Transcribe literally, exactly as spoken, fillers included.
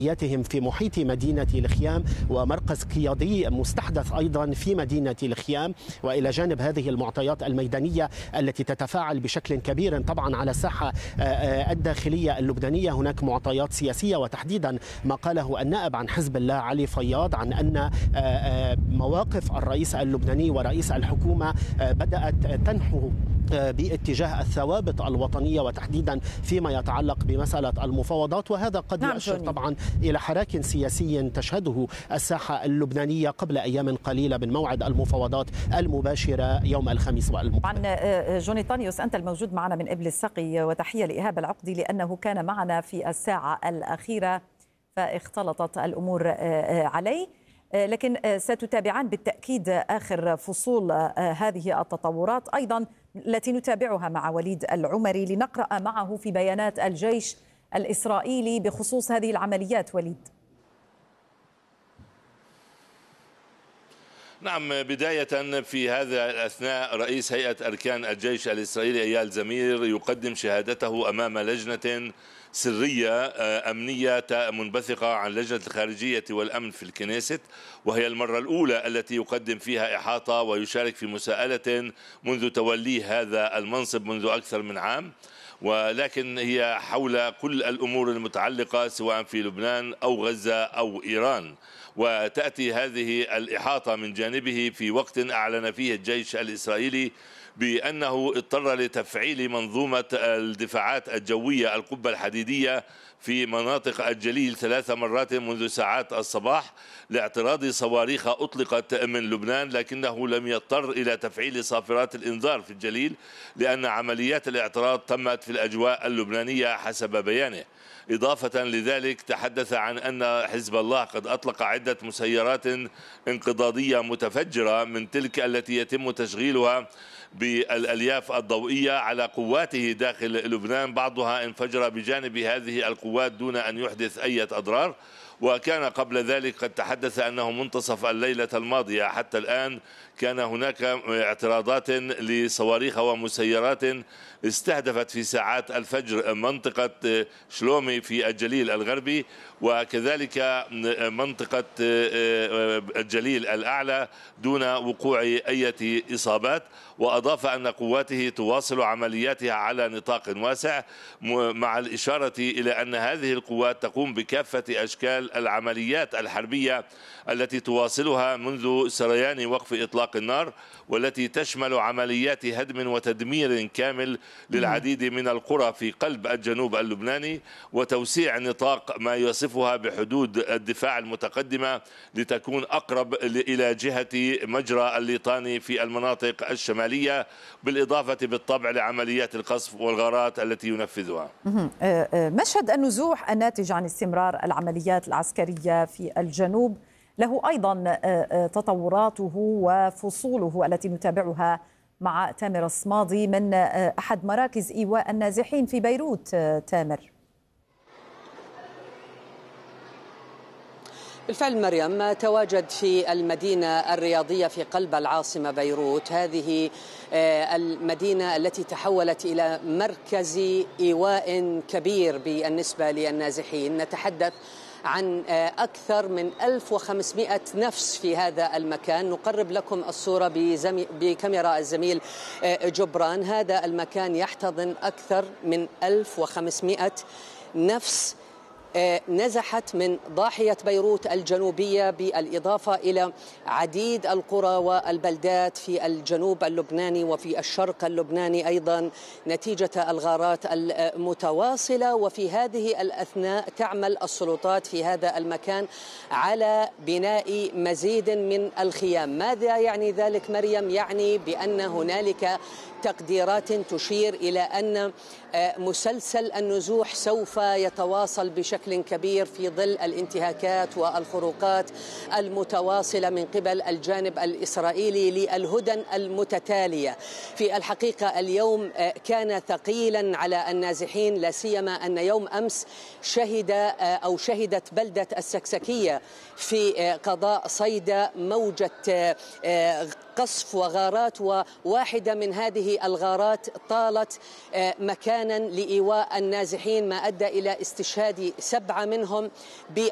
ياتهم في محيط مدينة الخيام ومركز قيادي مستحدث أيضا في مدينة الخيام. وإلى جانب هذه المعطيات الميدانية التي تتفاعل بشكل كبير طبعا على الساحة الداخلية اللبنانية، هناك معطيات سياسية، وتحديدا ما قاله النائب عن حزب الله علي فياض عن أن مواقف الرئيس اللبناني ورئيس الحكومة بدأت تنحو باتجاه الثوابت الوطنية، وتحديدا فيما يتعلق بمسألة المفاوضات، وهذا قد نعم يؤشر طبعا إلى حراك سياسي تشهده الساحة اللبنانية قبل أيام قليلة من موعد المفاوضات المباشرة يوم الخميس والمقبل. طبعا جوني طانيوس، أنت الموجود معنا من إبل السقي، وتحية لإيهاب العقدي لأنه كان معنا في الساعة الأخيرة فاختلطت الأمور عليه، لكن ستتابعان بالتأكيد آخر فصول هذه التطورات أيضا التي نتابعها مع وليد العمري لنقرأ معه في بيانات الجيش الإسرائيلي بخصوص هذه العمليات. وليد. نعم، بداية في هذا الأثناء رئيس هيئة أركان الجيش الإسرائيلي إيال زمير يقدم شهادته أمام لجنة سرية أمنية منبثقة عن لجنة الخارجية والأمن في الكنيست، وهي المرة الأولى التي يقدم فيها إحاطة ويشارك في مساءلة منذ توليه هذا المنصب منذ أكثر من عام، ولكن هي حول كل الأمور المتعلقة سواء في لبنان أو غزة أو إيران. وتأتي هذه الإحاطة من جانبه في وقت أعلن فيه الجيش الإسرائيلي بأنه اضطر لتفعيل منظومة الدفاعات الجوية القبة الحديدية في مناطق الجليل ثلاث مرات منذ ساعات الصباح لاعتراض صواريخ أطلقت من لبنان، لكنه لم يضطر إلى تفعيل صافرات الإنذار في الجليل لأن عمليات الاعتراض تمت في الأجواء اللبنانية حسب بيانه. إضافة لذلك تحدث عن أن حزب الله قد أطلق عدة مسيرات انقضاضية متفجرة من تلك التي يتم تشغيلها بالألياف الضوئية على قواته داخل لبنان، بعضها انفجر بجانب هذه القوات دون أن يحدث أي أضرار. وكان قبل ذلك قد تحدث أنه منتصف الليلة الماضية حتى الآن كان هناك اعتراضات لصواريخ ومسيرات استهدفت في ساعات الفجر منطقة شلومي في الجليل الغربي وكذلك منطقة الجليل الأعلى دون وقوع أي إصابات. وأضاف أن قواته تواصل عملياتها على نطاق واسع، مع الإشارة إلى أن هذه القوات تقوم بكافة أشكال العمليات الحربية التي تواصلها منذ سريان وقف إطلاق النار، والتي تشمل عمليات هدم وتدمير كامل للعديد من القرى في قلب الجنوب اللبناني، وتوسيع نطاق ما يصفها بحدود الدفاع المتقدمة لتكون أقرب إلى جهة مجرى الليطاني في المناطق الشمالية، بالإضافة بالطبع لعمليات القصف والغارات التي ينفذها. مشهد النزوح الناتج عن استمرار العمليات العسكرية في الجنوب له أيضا تطوراته وفصوله التي نتابعها مع تامر الصمادي من أحد مراكز إيواء النازحين في بيروت. تامر. بالفعل مريم، تواجد في المدينة الرياضية في قلب العاصمة بيروت، هذه المدينة التي تحولت إلى مركز إيواء كبير بالنسبة للنازحين. نتحدث عن أكثر من ألف وخمسمائة نفس في هذا المكان. نقرب لكم الصورة بكاميرا الزميل جبران. هذا المكان يحتضن أكثر من ألف وخمسمائة نفس نزحت من ضاحية بيروت الجنوبية، بالإضافة إلى عديد القرى والبلدات في الجنوب اللبناني وفي الشرق اللبناني أيضا نتيجة الغارات المتواصلة. وفي هذه الأثناء تعمل السلطات في هذا المكان على بناء مزيد من الخيام. ماذا يعني ذلك مريم؟ يعني بأن هنالك تقديرات تشير إلى أن مسلسل النزوح سوف يتواصل بشكل كبير في ظل الانتهاكات والخروقات المتواصلة من قبل الجانب الإسرائيلي للهدن المتتالية. في الحقيقة اليوم كان ثقيلا على النازحين، لا سيما أن يوم أمس شهد أو شهدت بلدة السكسكية في قضاء صيدا موجة قصف وغارات، وواحدة من هذه الغارات طالت مكانا لإيواء النازحين، ما أدى إلى استشهاد سبعة منهم